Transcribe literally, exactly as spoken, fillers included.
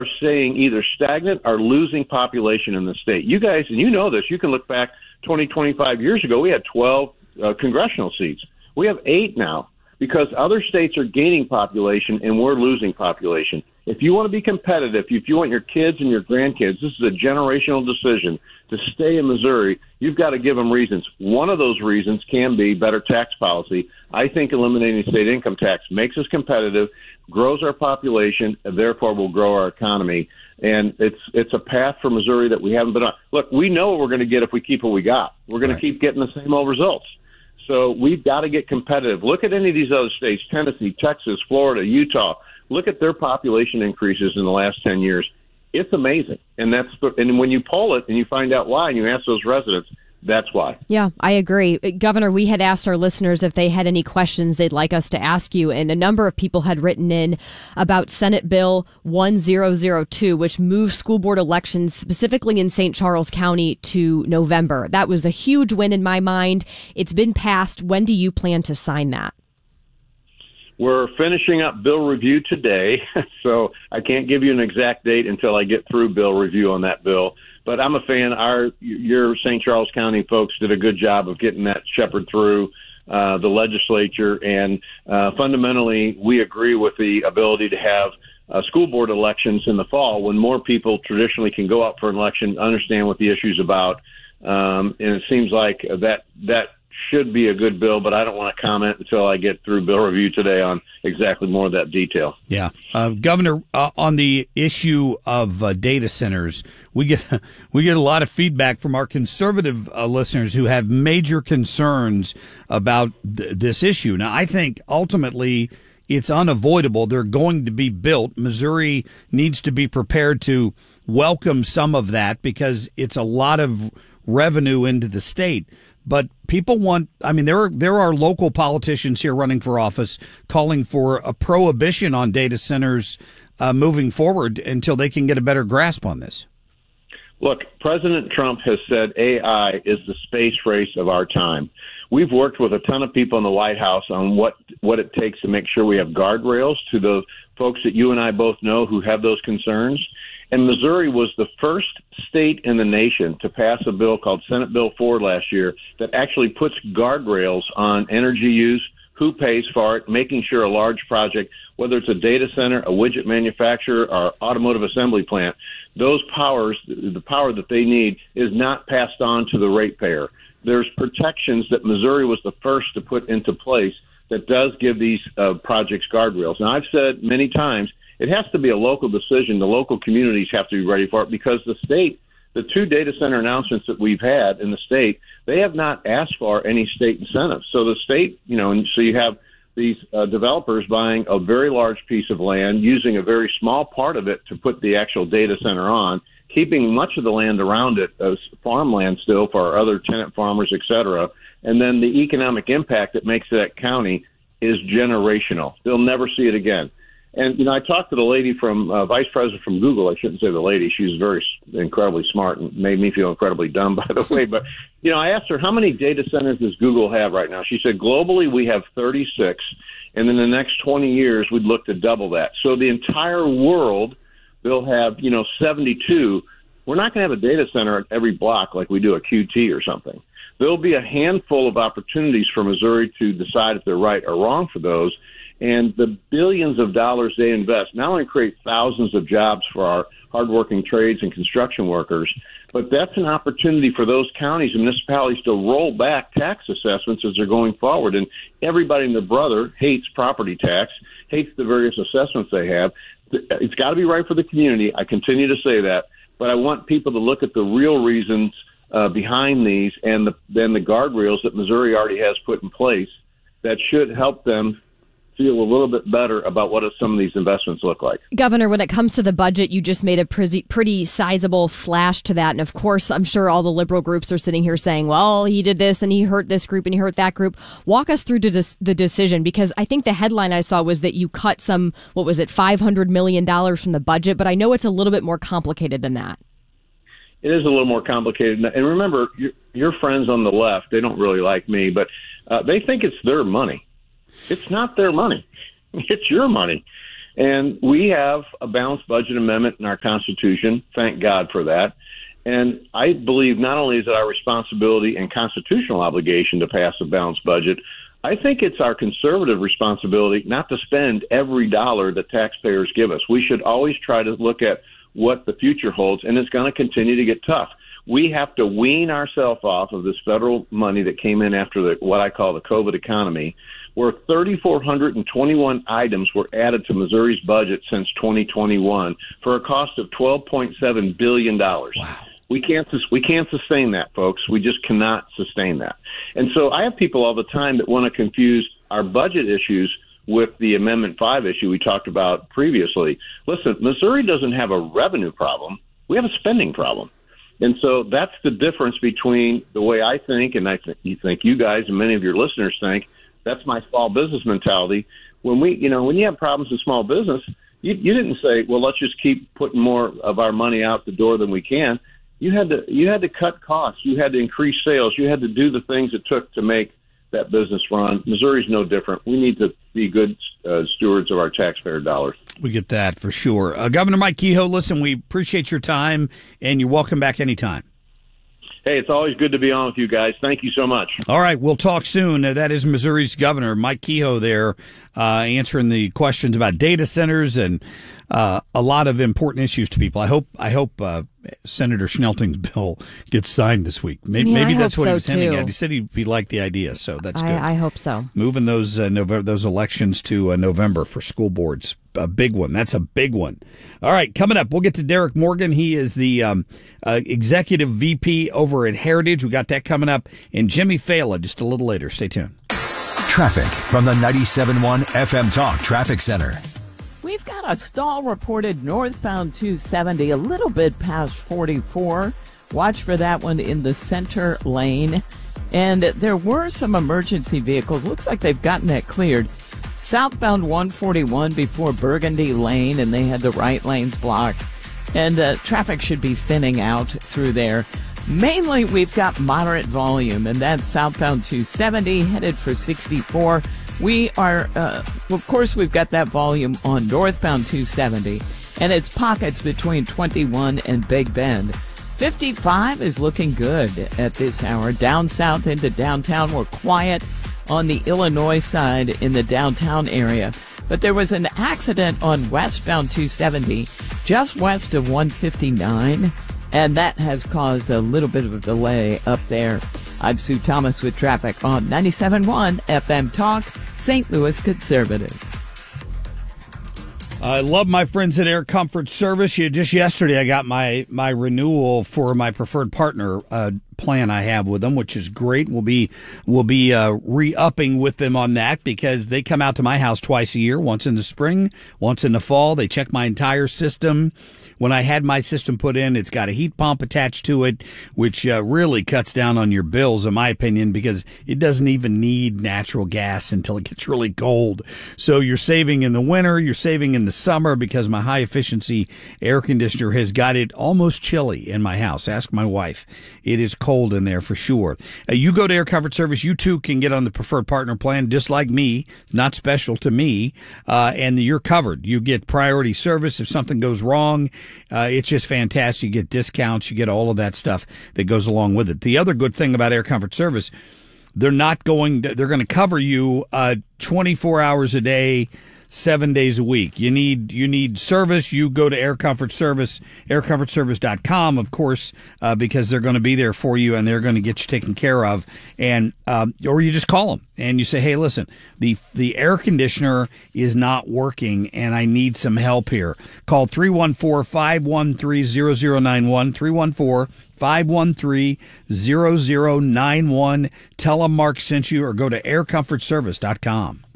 staying either stagnant or losing population in the state. You guys, and you know this, you can look back twenty, twenty-five years ago, we had twelve uh, congressional seats. We have eight now because other states are gaining population and we're losing population. If you want to be competitive, if you want your kids and your grandkids, this is a generational decision to stay in Missouri, you've got to give them reasons. One of those reasons can be better tax policy. I think eliminating state income tax makes us competitive, grows our population, and therefore will grow our economy. And it's it's a path for Missouri that we haven't been on. Look, we know what we're going to get if we keep what we got. We're going right. to keep getting the same old results. So we've got to get competitive. Look at any of these other states, Tennessee, Texas, Florida, Utah. Look at their population increases in the last ten years. It's amazing. And that's and when you poll it and you find out why and you ask those residents, that's why. Yeah, I agree. Governor, we had asked our listeners if they had any questions they'd like us to ask you, and a number of people had written in about Senate Bill one thousand two, which moves school board elections specifically in Saint Charles County to November. That was a huge win in my mind. It's been passed. When do you plan to sign that? We're finishing up bill review today, so I can't give you an exact date until I get through bill review on that bill. But I'm a fan. Our your Saint Charles County folks did a good job of getting that shepherd through uh, the legislature, and uh, fundamentally, we agree with the ability to have uh, school board elections in the fall when more people traditionally can go out for an election, understand what the issue's about, um, and it seems like that that. should be a good bill, but I don't want to comment until I get through bill review today on exactly more of that detail. Yeah. Uh, Governor, uh, on the issue of uh, data centers, we get we get a lot of feedback from our conservative uh, listeners who have major concerns about th- this issue. Now, I think ultimately it's unavoidable. They're going to be built. Missouri needs to be prepared to welcome some of that because it's a lot of revenue into the state. But people want, I mean, there are, there are local politicians here running for office calling for a prohibition on data centers uh, moving forward until they can get a better grasp on this. Look, President Trump has said A I is the space race of our time. We've worked with a ton of people in the White House on what, what it takes to make sure we have guardrails to the folks that you and I both know who have those concerns. And Missouri was the first state in the nation to pass a bill called Senate Bill four last year that actually puts guardrails on energy use, who pays for it, making sure a large project, whether it's a data center, a widget manufacturer, or automotive assembly plant, those powers, the power that they need is not passed on to the ratepayer. There's protections that Missouri was the first to put into place that does give these uh, projects guardrails. And I've said many times, it has to be a local decision. The local communities have to be ready for it because the state, the two data center announcements that we've had in the state, they have not asked for any state incentives. So the state, you know, and so you have these uh, developers buying a very large piece of land, using a very small part of it to put the actual data center on, keeping much of the land around it as farmland still for our other tenant farmers, et cetera. And then the economic impact it makes to that county is generational. They'll never see it again. And, you know, I talked to the lady from, uh, vice president from Google. I shouldn't say the lady. She's very incredibly smart and made me feel incredibly dumb, by the way. But, you know, I asked her, how many data centers does Google have right now? She said, globally, we have thirty-six. And in the next twenty years, we'd look to double that. So the entire world, they'll have, you know, seventy-two. We're not going to have a data center at every block like we do a Q T or something. There'll be a handful of opportunities for Missouri to decide if they're right or wrong for those. And the billions of dollars they invest not only create thousands of jobs for our hardworking trades and construction workers, but that's an opportunity for those counties and municipalities to roll back tax assessments as they're going forward. And everybody and their brother hates property tax, hates the various assessments they have. It's got to be right for the community. I continue to say that, but I want people to look at the real reasons uh, behind these and the, then the guardrails that Missouri already has put in place that should help them feel a little bit better about what some of these investments look like. Governor, when it comes to the budget, you just made a pretty, pretty sizable slash to that. And of course, I'm sure all the liberal groups are sitting here saying, well, he did this and he hurt this group and he hurt that group. Walk us through the, the decision, because I think the headline I saw was that you cut some, what was it, five hundred million dollars from the budget. But I know it's a little bit more complicated than that. It is a little more complicated. And remember, your, your friends on the left, they don't really like me, but uh, they think it's their money. It's not their money. It's your money. And we have a balanced budget amendment in our Constitution. Thank God for that. And I believe not only is it our responsibility and constitutional obligation to pass a balanced budget, I think it's our conservative responsibility not to spend every dollar that taxpayers give us. We should always try to look at what the future holds, and it's going to continue to get tough. We have to wean ourselves off of this federal money that came in after the, what I call the COVID economy, where three thousand four hundred twenty-one items were added to Missouri's budget since twenty twenty-one for a cost of twelve point seven billion dollars. Wow. We can't we can't sustain that, folks. We just cannot sustain that. And so I have people all the time that want to confuse our budget issues with the Amendment five issue we talked about previously. Listen, Missouri doesn't have a revenue problem. We have a spending problem. And so that's the difference between the way I think, and I th- you think you guys and many of your listeners think. That's my small business mentality. When we, you know, when you have problems in small business, you, you didn't say, well, let's just keep putting more of our money out the door than we can. You had to, you had to cut costs. You had to increase sales. You had to do the things it took to make that business run. Missouri's no different. We need to be good uh, stewards of our taxpayer dollars. We get that for sure. Uh, Governor Mike Kehoe, listen, we appreciate your time, and you're welcome back anytime. Hey, it's always good to be on with you guys. Thank you so much. All right, we'll talk soon. Uh, that is Missouri's Governor Mike Kehoe there uh, answering the questions about data centers and uh, a lot of important issues to people. I hope I hope uh, Senator Schnelting's bill gets signed this week. Maybe, yeah, maybe that's what so he was hinting too. at. He said he, he liked the idea, so that's good. I, I hope so. Moving those uh, November, those elections to uh, November for school boards. A big one. That's a big one. All right, coming up, we'll get to Derek Morgan. He is the um, uh, executive V P over at Heritage. We got that coming up. And Jimmy Fala just a little later. Stay tuned. Traffic from the ninety-seven point one F M Talk Traffic Center. We've got a stall reported northbound two seventy, a little bit past forty-four. Watch for that one in the center lane. And there were some emergency vehicles. Looks like they've gotten that cleared. Southbound one forty-one before Burgundy Lane, and they had the right lanes blocked. And uh, traffic should be thinning out through there. Mainly, we've got moderate volume, and that's southbound two seventy, headed for sixty-four. We are, uh, of course, we've got that volume on northbound two seventy, and it's pockets between twenty-one and Big Bend. fifty-five is looking good at this hour. Down south into downtown, we're quiet on the Illinois side in the downtown area. But there was an accident on westbound two seventy just west of one fifty-nine, and that has caused a little bit of a delay up there. I'm Sue Thomas with traffic on ninety-seven point one F M Talk, Saint Louis Conservative. I love my friends at Air Comfort Service. You, just yesterday, I got my, my renewal for my preferred partner uh, plan I have with them, which is great. We'll be we'll be uh, re-upping with them on that because they come out to my house twice a year, once in the spring, once in the fall. They check my entire system. When I had my system put in, it's got a heat pump attached to it, which uh, really cuts down on your bills, in my opinion, because it doesn't even need natural gas until it gets really cold. So you're saving in the winter, you're saving in the summer, because my high-efficiency air conditioner has got it almost chilly in my house. Ask my wife. It is cold in there for sure. Uh, you go to Air Comfort Service, you too can get on the preferred partner plan, just like me. It's not special to me, uh, and you're covered. You get priority service if something goes wrong. Uh, it's just fantastic. You get discounts. You get all of that stuff that goes along with it. The other good thing about Air Comfort Service, they're not going to, they're going to cover you uh, twenty-four hours a day, seven days a week. You need you need service. You go to Air Comfort Service, air comfort service dot com, of course, uh, because they're going to be there for you and they're going to get you taken care of. And um, or you just call them and you say, hey, listen, the the air conditioner is not working and I need some help here. Call three one four, five one three, zero zero nine one, three one four, five one three, zero zero nine one. Tell them Mark sent you, or go to air comfort service dot com.